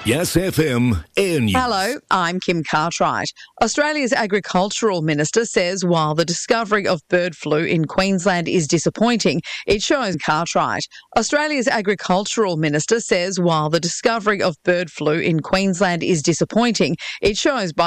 Yes FM Air News. Hello, I'm Kim Cartwright. Australia's Agricultural Minister says while the discovery of bird flu in Queensland is disappointing, it shows Cartwright. Australia's Agricultural Minister says while the discovery of bird flu in Queensland is disappointing, it shows